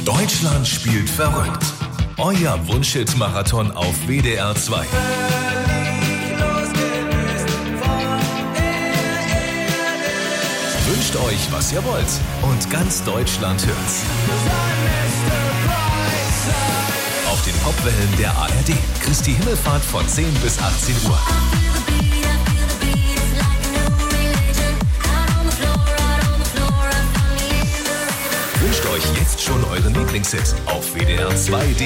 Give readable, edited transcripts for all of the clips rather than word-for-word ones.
Deutschland spielt verrückt. Euer Wunschhit-Marathon auf WDR 2. Wünscht euch, was ihr wollt, und ganz Deutschland hört's. Auf den Popwellen der ARD. Christi Himmelfahrt von 10 bis 18 Uhr. Wünscht euch jetzt schon euren Lieblingshit auf wdr2.de.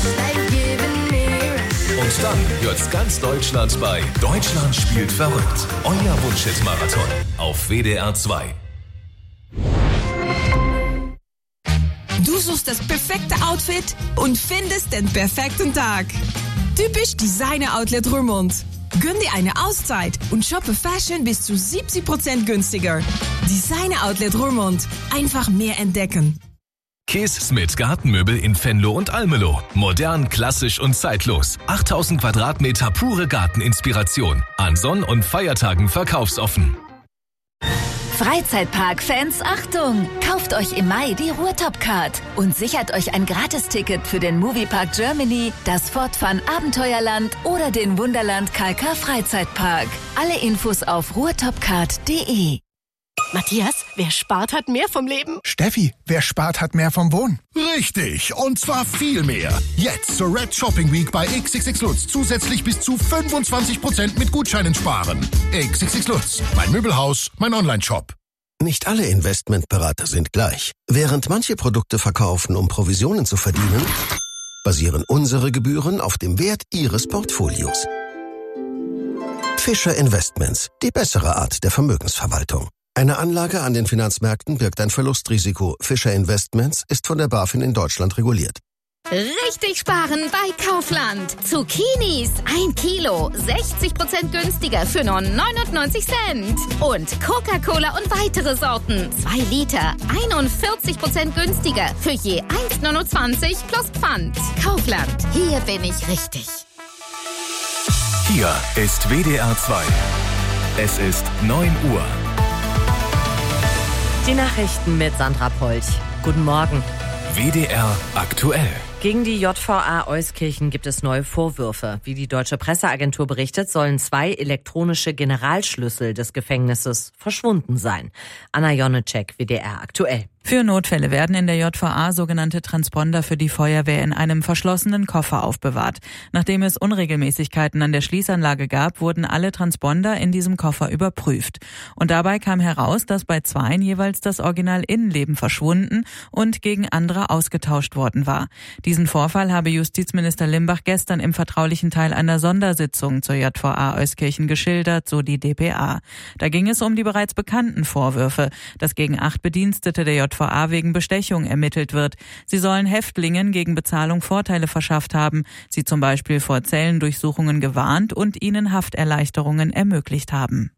Und dann hört's ganz Deutschland bei Deutschland spielt verrückt. Euer Wunschhit-Marathon auf WDR 2. Du suchst das perfekte Outfit und findest den perfekten Tag. Typisch Designer Outlet Roermond. Gönn dir eine Auszeit und shoppe Fashion bis zu 70% günstiger. Designer Outlet Roermond. Einfach mehr entdecken. Kees Smith Gartenmöbel in Venlo und Almelo. Modern, klassisch und zeitlos. 8000 Quadratmeter pure Garteninspiration. An Sonn- und Feiertagen verkaufsoffen. Freizeitpark-Fans, Achtung! Kauft euch im Mai die Ruhrtop-Card und sichert euch ein Gratisticket für den Moviepark Germany, das Fortfahren Abenteuerland oder den Wunderland KK Freizeitpark. Alle Infos auf ruhrtopcard.de. Matthias, wer spart, hat mehr vom Leben. Steffi, wer spart, hat mehr vom Wohnen. Richtig, und zwar viel mehr. Jetzt zur Red Shopping Week bei XXX Lutz zusätzlich bis zu 25% mit Gutscheinen sparen. XXX Lutz, mein Möbelhaus, mein Online-Shop. Nicht alle Investmentberater sind gleich. Während manche Produkte verkaufen, um Provisionen zu verdienen, basieren unsere Gebühren auf dem Wert Ihres Portfolios. Fischer Investments, die bessere Art der Vermögensverwaltung. Eine Anlage an den Finanzmärkten birgt ein Verlustrisiko. Fischer Investments ist von der BaFin in Deutschland reguliert. Richtig sparen bei Kaufland. Zucchinis 1 Kilo, 60% günstiger für nur 99 Cent. Und Coca-Cola und weitere Sorten, 2 Liter, 41% günstiger für je 1,29 plus Pfand. Kaufland, hier bin ich richtig. Hier ist WDR 2. Es ist 9 Uhr. Die Nachrichten mit Sandra Polch. Guten Morgen. WDR aktuell. Gegen die JVA Euskirchen gibt es neue Vorwürfe. Wie die Deutsche Presseagentur berichtet, sollen 2 elektronische Generalschlüssel des Gefängnisses verschwunden sein. Anna Jonecek, WDR aktuell. Für Notfälle werden in der JVA sogenannte Transponder für die Feuerwehr in einem verschlossenen Koffer aufbewahrt. Nachdem es Unregelmäßigkeiten an der Schließanlage gab, wurden alle Transponder in diesem Koffer überprüft. Und dabei kam heraus, dass bei 2 jeweils das Original-Innenleben verschwunden und gegen andere ausgetauscht worden war. Diesen Vorfall habe Justizminister Limbach gestern im vertraulichen Teil einer Sondersitzung zur JVA Euskirchen geschildert, so die dpa. Da ging es um die bereits bekannten Vorwürfe, dass gegen 8 Bedienstete der JVA wegen Bestechung ermittelt wird. Sie sollen Häftlingen gegen Bezahlung Vorteile verschafft haben, sie zum Beispiel vor Zellendurchsuchungen gewarnt und ihnen Hafterleichterungen ermöglicht haben.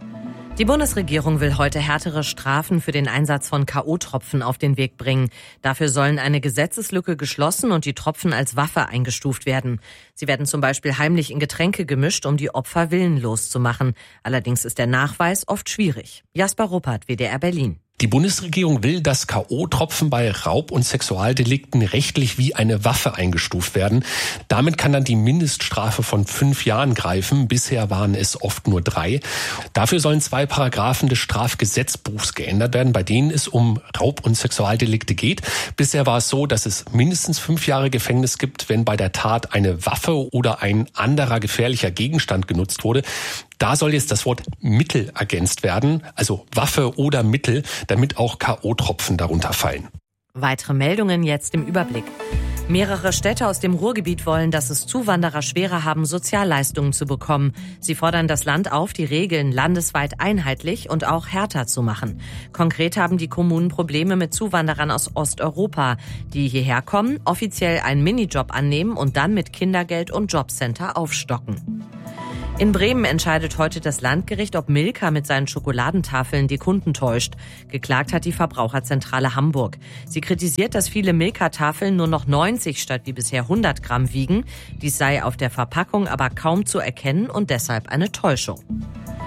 Die Bundesregierung will heute härtere Strafen für den Einsatz von K.O.-Tropfen auf den Weg bringen. Dafür sollen eine Gesetzeslücke geschlossen und die Tropfen als Waffe eingestuft werden. Sie werden zum Beispiel heimlich in Getränke gemischt, um die Opfer willenlos zu machen. Allerdings ist der Nachweis oft schwierig. Jasper Ruppert, WDR Berlin. Die Bundesregierung will, dass K.O.-Tropfen bei Raub- und Sexualdelikten rechtlich wie eine Waffe eingestuft werden. Damit kann dann die Mindeststrafe von 5 Jahren greifen. Bisher waren es oft nur 3. Dafür sollen 2 Paragraphen des Strafgesetzbuchs geändert werden, bei denen es um Raub- und Sexualdelikte geht. Bisher war es so, dass es mindestens 5 Jahre Gefängnis gibt, wenn bei der Tat eine Waffe oder ein anderer gefährlicher Gegenstand genutzt wurde. Da soll jetzt das Wort Mittel ergänzt werden, also Waffe oder Mittel, damit auch K.O.-Tropfen darunter fallen. Weitere Meldungen jetzt im Überblick. Mehrere Städte aus dem Ruhrgebiet wollen, dass es Zuwanderer schwerer haben, Sozialleistungen zu bekommen. Sie fordern das Land auf, die Regeln landesweit einheitlich und auch härter zu machen. Konkret haben die Kommunen Probleme mit Zuwanderern aus Osteuropa, die hierher kommen, offiziell einen Minijob annehmen und dann mit Kindergeld und Jobcenter aufstocken. In Bremen entscheidet heute das Landgericht, ob Milka mit seinen Schokoladentafeln die Kunden täuscht. Geklagt hat die Verbraucherzentrale Hamburg. Sie kritisiert, dass viele Milka-Tafeln nur noch 90 statt wie bisher 100 Gramm wiegen. Dies sei auf der Verpackung aber kaum zu erkennen und deshalb eine Täuschung.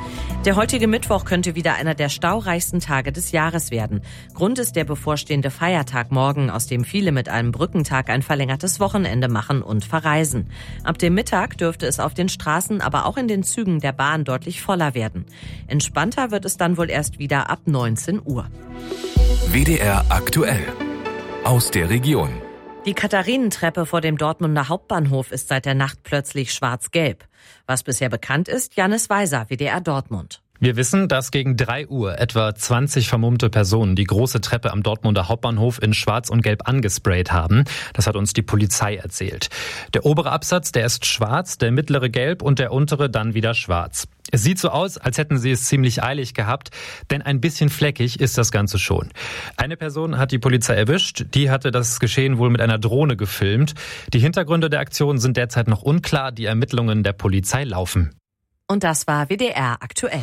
Der heutige Mittwoch könnte wieder einer der staureichsten Tage des Jahres werden. Grund ist der bevorstehende Feiertag morgen, aus dem viele mit einem Brückentag ein verlängertes Wochenende machen und verreisen. Ab dem Mittag dürfte es auf den Straßen, aber auch in den Zügen der Bahn deutlich voller werden. Entspannter wird es dann wohl erst wieder ab 19 Uhr. WDR aktuell. Aus der Region. Die Katharinentreppe vor dem Dortmunder Hauptbahnhof ist seit der Nacht plötzlich schwarz-gelb. Was bisher bekannt ist, Jannis Weiser, WDR Dortmund. Wir wissen, dass gegen 3 Uhr etwa 20 vermummte Personen die große Treppe am Dortmunder Hauptbahnhof in Schwarz und Gelb angesprayt haben. Das hat uns die Polizei erzählt. Der obere Absatz, der ist schwarz, der mittlere gelb und der untere dann wieder schwarz. Es sieht so aus, als hätten sie es ziemlich eilig gehabt, denn ein bisschen fleckig ist das Ganze schon. Eine Person hat die Polizei erwischt, die hatte das Geschehen wohl mit einer Drohne gefilmt. Die Hintergründe der Aktion sind derzeit noch unklar, die Ermittlungen der Polizei laufen. Und das war WDR aktuell.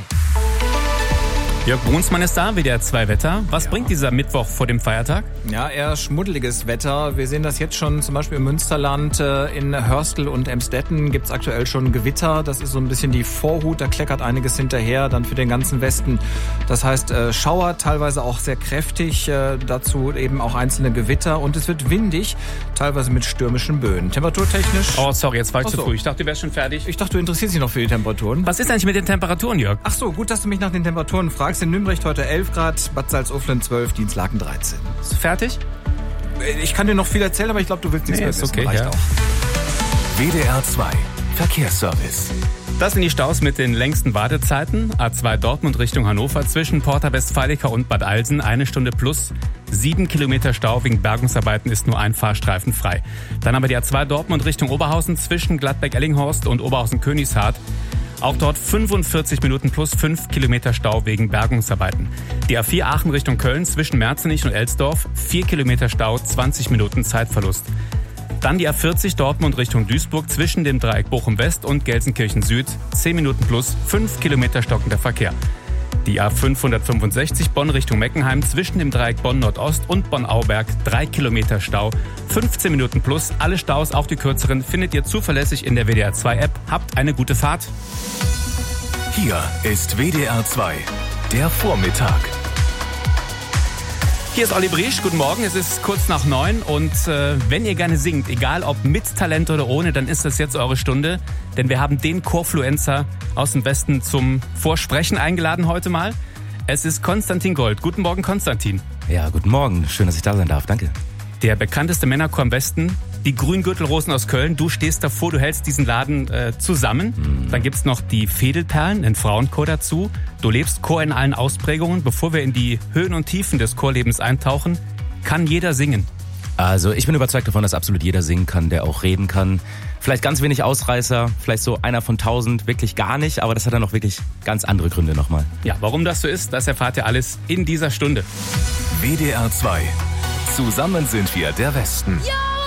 Jörg Brunsmann ist da, WDR 2 Wetter. Was bringt dieser Mittwoch vor dem Feiertag? Ja, eher schmuddeliges Wetter. Wir sehen das jetzt schon zum Beispiel im Münsterland. In Hörstel und Emstetten gibt's aktuell schon Gewitter. Das ist so ein bisschen die Vorhut, da kleckert einiges hinterher, dann für den ganzen Westen. Das heißt Schauer, teilweise auch sehr kräftig, dazu eben auch einzelne Gewitter. Und es wird windig, teilweise mit stürmischen Böen. Temperaturtechnisch... Oh, sorry, jetzt war ich zu früh. Ich dachte, du wärst schon fertig. Ich dachte, du interessierst dich noch für die Temperaturen. Was ist eigentlich mit den Temperaturen, Jörg? Ach so, gut, dass du mich nach den Temperaturen fragst. In Nürnberg heute 11 Grad, Bad Salzuflen 12, Dienstlaken 13. Bist du fertig? Ich kann dir noch viel erzählen, aber ich glaube, du willst nichts mehr wissen. Okay, reicht ja. auch. WDR 2 Verkehrsservice. Das sind die Staus mit den längsten Wartezeiten. A2 Dortmund Richtung Hannover zwischen Porta Westfalica und Bad Alsen 1 Stunde plus. 7 Kilometer Stau wegen Bergungsarbeiten, ist nur ein Fahrstreifen frei. Dann aber die A2 Dortmund Richtung Oberhausen zwischen Gladbeck-Ellinghorst und Oberhausen-Königshardt. Auch dort 45 Minuten plus 5 Kilometer Stau wegen Bergungsarbeiten. Die A4 Aachen Richtung Köln zwischen Merzenich und Elsdorf 4 Kilometer Stau, 20 Minuten Zeitverlust. Dann die A40 Dortmund Richtung Duisburg zwischen dem Dreieck Bochum West und Gelsenkirchen Süd 10 Minuten plus 5 Kilometer stockender Verkehr. Die A565 Bonn Richtung Meckenheim zwischen dem Dreieck Bonn Nordost und Bonn-Auberg 3 Kilometer Stau, 15 Minuten plus. Alle Staus, auch die kürzeren, findet ihr zuverlässig in der WDR 2 App. Habt eine gute Fahrt. Hier ist WDR 2, der Vormittag. Hier ist Olli Briesch, guten Morgen, es ist kurz nach 9 und wenn ihr gerne singt, egal ob mit Talent oder ohne, dann ist das jetzt eure Stunde, denn wir haben den Chorfluencer aus dem Westen zum Vorsprechen eingeladen heute mal. Es ist Konstantin Gold. Guten Morgen, Konstantin. Ja, guten Morgen, schön, dass ich da sein darf, danke. Der bekannteste Männerchor am Westen, die Grüngürtelrosen aus Köln. Du stehst davor, du hältst diesen Laden zusammen. Dann gibt's noch die Fädelperlen, ein Frauenchor dazu. Du lebst Chor in allen Ausprägungen. Bevor wir in die Höhen und Tiefen des Chorlebens eintauchen, kann jeder singen. Also ich bin überzeugt davon, dass absolut jeder singen kann, der auch reden kann. Vielleicht ganz wenig Ausreißer, vielleicht so einer von 1000, wirklich gar nicht. Aber das hat dann noch wirklich ganz andere Gründe nochmal. Ja, warum das so ist, das erfahrt ihr alles in dieser Stunde. WDR 2. Zusammen sind wir der Westen. Ja!